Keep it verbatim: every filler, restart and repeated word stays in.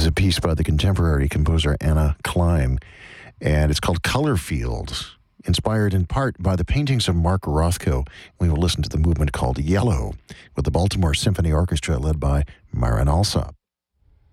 is a piece by the contemporary composer Anna Klein, and it's called Color Fields, inspired in part by the paintings of Mark Rothko. We will listen to the movement called Yellow with the Baltimore Symphony Orchestra led by Marin Alsop.